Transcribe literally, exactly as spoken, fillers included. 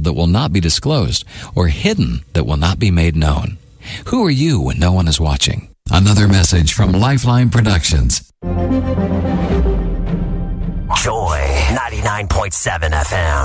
that will not be disclosed, or hidden that will not be made known. Who are you when no one is watching? Another message from Lifeline Productions. Joy ninety-nine point seven F M.